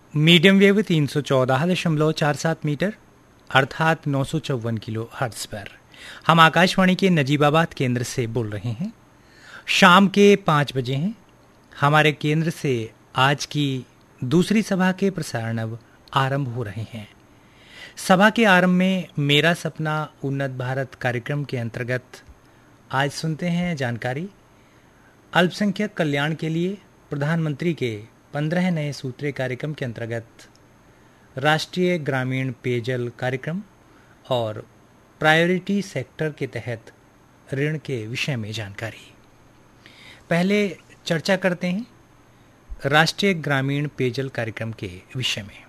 Medium wave 314.47 metre अर्थात 954 kilo hertz पर। हम आकाशवाणी के नजीबाबाद केंद्र से बोल रहे हैं। शाम के 5 बजे हैं। हमारे केंद्र से आज की दूसरी सभा के प्रसारण अब आरंभ हो रहे हैं। सभा के आरंभ में मेरा सपना उन्नत भारत कार्यक्रम के अंतर्गत आज सुनते हैं जानकारी अल्पसंख्यक कल्याण के लिए प्रधानमंत्री के 15 नए सूत्रे कार्यक्रम के अंतर्गत राष्ट्रीय ग्रामीण पेयजल कार्यक्रम और प्रायोरिटी सेक्टर के तहत ऋण के विषय में जानकारी। पहले चर्चा करते हैं राष्ट्रीय ग्रामीण पेयजल कार्यक्रम के विषय में।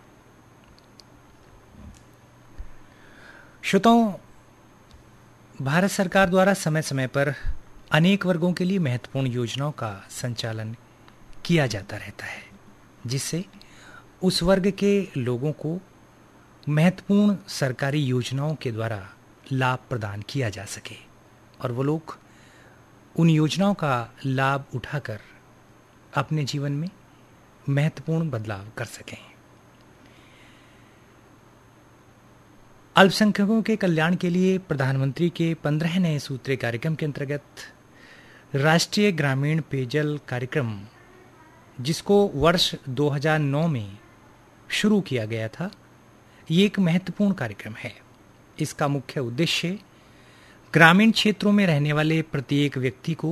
श्रोताओं, भारत सरकार द्वारा समय समय पर अनेक वर्गों के लिए महत्वपूर्ण योजनाओं का संचालन किया जाता रहता है, जिससे उस वर्ग के लोगों को महत्वपूर्ण सरकारी योजनाओं के द्वारा लाभ प्रदान किया जा सके और वो लोग उन योजनाओं का लाभ उठाकर अपने जीवन में महत्वपूर्ण बदलाव कर सकें। अल्पसंख्यकों के कल्याण के लिए प्रधानमंत्री के 15 नए सूत्रे कार्यक्रम के अंतर्गत राष्ट्रीय ग्रामीण पेयजल कार्यक्रम, जिसको वर्ष 2009 में शुरू किया गया था, ये एक महत्वपूर्ण कार्यक्रम है। इसका मुख्य उद्देश्य ग्रामीण क्षेत्रों में रहने वाले प्रत्येक व्यक्ति को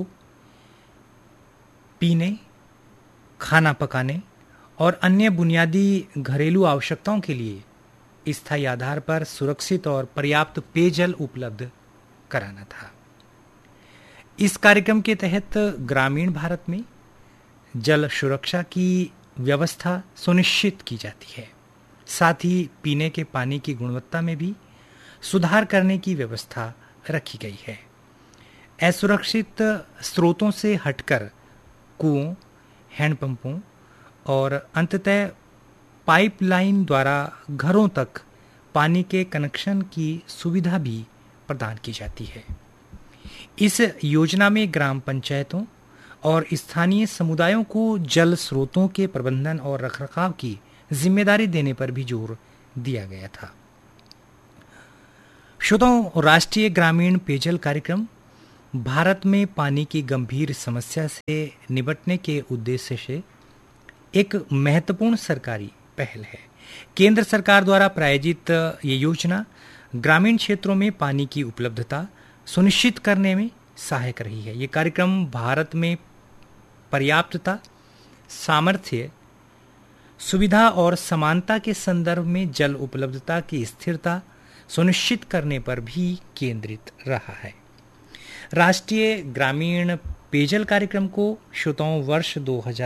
पीने, खाना पकाने और अन्य बुनियादी घरेलू आवश्यकताओं के लिए स्थायी आधार पर सुरक्षित और पर्याप्त पेयजल उपलब्ध कराना था। इस कार्यक्रम के तहत ग्रामीण भारत में जल सुरक्षा की व्यवस्था सुनिश्चित की जाती है। साथ ही पीने के पानी की गुणवत्ता में भी सुधार करने की व्यवस्था रखी गई है। असुरक्षित स्रोतों से हटकर कुओं, हैंडपंपों और अंततः पाइपलाइन द्वारा घरों तक पानी के कनेक्शन की सुविधा भी प्रदान की जाती है। इस योजना में ग्राम पंचायतों और स्थानीय समुदायों को जल स्रोतों के प्रबंधन और रखरखाव की जिम्मेदारी देने पर भी जोर दिया गया था। श्रोताओं, राष्ट्रीय ग्रामीण पेयजल कार्यक्रम भारत में पानी की गंभीर समस्या से निपटने के उद्देश्य से एक महत्वपूर्ण सरकारी पहल है। केंद्र सरकार द्वारा प्रायोजित ये योजना ग्रामीण क्षेत्रों में पानी की उपलब्धता सुनिश्चित करने में सहायक रही है। ये कार्यक्रम भारत में पर्याप्तता, सामर्थ्य, सुविधा और समानता के संदर्भ में जल उपलब्धता की स्थिरता सुनिश्चित करने पर भी केंद्रित रहा है। राष्ट्रीय ग्रामीण पेयजल कार्यक्रम को श्रोताओं वर्ष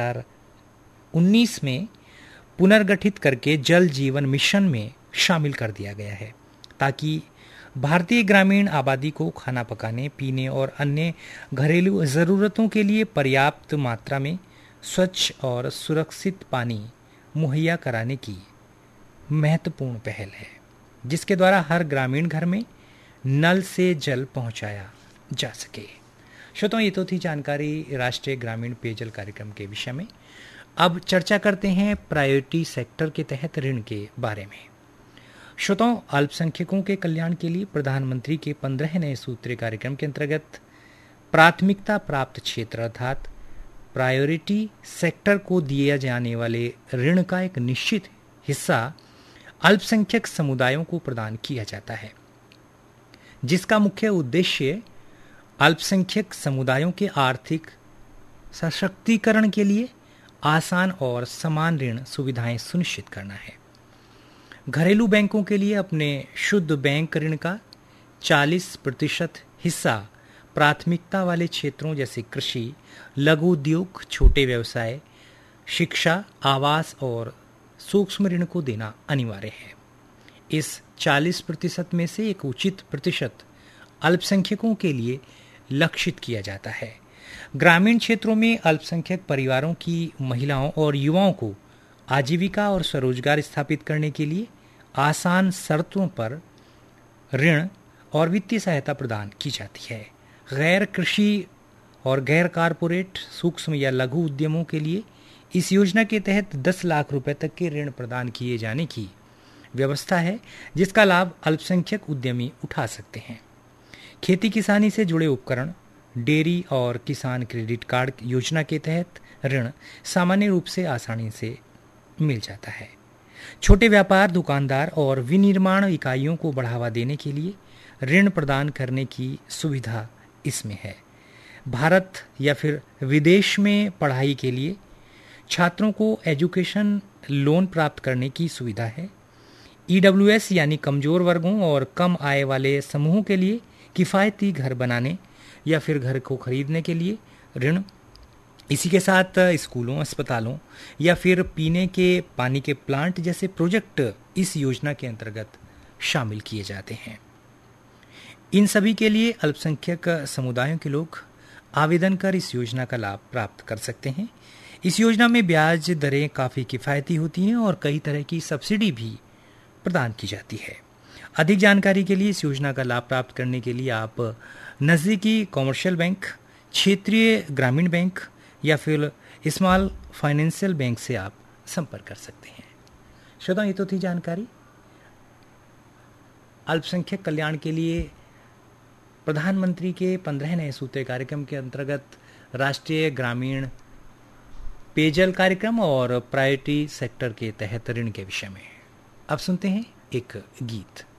2019 में पुनर्गठित करके जल जीवन मिशन में शामिल कर दिया गया है, ताकि भारतीय ग्रामीण आबादी को खाना पकाने, पीने और अन्य घरेलू ज़रूरतों के लिए पर्याप्त मात्रा में स्वच्छ और सुरक्षित पानी मुहैया कराने की महत्वपूर्ण पहल है, जिसके द्वारा हर ग्रामीण घर में नल से जल पहुंचाया जा सके। श्रोताओं, ये तो थी जानकारी राष्ट्रीय ग्रामीण पेयजल कार्यक्रम के विषय में। अब चर्चा करते हैं प्रायोरिटी सेक्टर के तहत ऋण के बारे में। श्रोताओं, अल्पसंख्यकों के कल्याण के लिए प्रधानमंत्री के 15 नए सूत्रे कार्यक्रम के अंतर्गत प्राथमिकता प्राप्त क्षेत्र अर्थात प्रायोरिटी सेक्टर को दिए जाने वाले ऋण का एक निश्चित हिस्सा अल्पसंख्यक समुदायों को प्रदान किया जाता है, जिसका मुख्य उद्देश्य अल्पसंख्यक समुदायों के आर्थिक सशक्तिकरण के लिए आसान और समान ऋण सुविधाएं सुनिश्चित करना है। घरेलू बैंकों के लिए अपने शुद्ध बैंक ऋण का 40% हिस्सा प्राथमिकता वाले क्षेत्रों जैसे कृषि, लघु उद्योग, छोटे व्यवसाय, शिक्षा, आवास और सूक्ष्म ऋण को देना अनिवार्य है। इस 40% में से एक उचित प्रतिशत अल्पसंख्यकों के लिए लक्षित किया जाता है। ग्रामीण क्षेत्रों में अल्पसंख्यक परिवारों की महिलाओं और युवाओं को आजीविका और स्वरोजगार स्थापित करने के लिए आसान शर्तों पर ऋण और वित्तीय सहायता प्रदान की जाती है। गैर कृषि और गैर कारपोरेट सूक्ष्म या लघु उद्यमों के लिए इस योजना के तहत 10 लाख रुपए तक के ऋण प्रदान किए जाने की व्यवस्था है, जिसका लाभ अल्पसंख्यक उद्यमी उठा सकते हैं। खेती किसानी से जुड़े उपकरण, डेयरी और किसान क्रेडिट कार्ड योजना के तहत ऋण सामान्य रूप से आसानी से मिल जाता है। छोटे व्यापार, दुकानदार और विनिर्माण इकाइयों को बढ़ावा देने के लिए ऋण प्रदान करने की सुविधा इसमें है। भारत या फिर विदेश में पढ़ाई के लिए छात्रों को एजुकेशन लोन प्राप्त करने की सुविधा है। ईडब्ल्यूएस यानी कमजोर वर्गों और कम आय वाले समूहों के लिए किफ़ायती घर बनाने या फिर घर को खरीदने के लिए ऋण। इसी के साथ स्कूलों, अस्पतालों या फिर पीने के पानी के प्लांट जैसे प्रोजेक्ट इस योजना के अंतर्गत शामिल किए जाते हैं। इन सभी के लिए अल्पसंख्यक समुदायों के लोग आवेदन कर इस योजना का लाभ प्राप्त कर सकते हैं। इस योजना में ब्याज दरें काफ़ी किफ़ायती होती हैं और कई तरह की सब्सिडी भी प्रदान की जाती है। अधिक जानकारी के लिए इस योजना का लाभ प्राप्त करने के लिए आप नज़दीकी कॉमर्शियल बैंक, क्षेत्रीय ग्रामीण बैंक या फिर स्मॉल फाइनेंशियल बैंक से आप संपर्क कर सकते हैं। श्रोताओं, ये तो थी जानकारी अल्पसंख्यक कल्याण के लिए प्रधानमंत्री के 15 नए सूत्रे कार्यक्रम के अंतर्गत राष्ट्रीय ग्रामीण पेयजल कार्यक्रम और प्रायोरिटी सेक्टर के तहत ऋण के विषय में। अब सुनते हैं एक गीत।